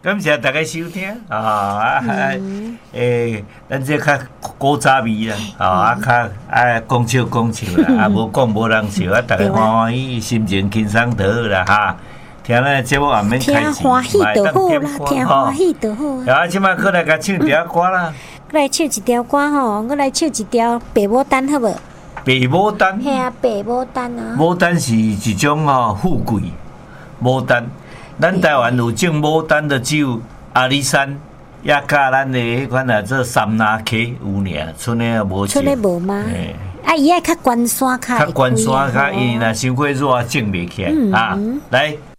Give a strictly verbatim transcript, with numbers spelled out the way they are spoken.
感谢大家收听啊！嗯、诶，咱这较古早味啦，啊，较啊讲笑讲笑啦，啊无讲无人笑，啊大家欢欢喜，心情轻松就好啦哈。听咱节目也免开钱， 听欢喜就好啦，听欢喜就好。 啊，即摆过来甲唱一条歌啦。 过来唱一条歌吼，我来唱一条《白牡丹》好无？ 白牡丹。 嘿啊，白牡丹啊。 牡丹是一种吼富贵，牡丹。咱台湾有种牡丹的酒，阿里山也甲咱的迄款啊，做三拿溪有尔，村里也无。 村里无吗？啊，伊爱较关山较。 较关山较，伊若伤过热，种袂起来啊。来。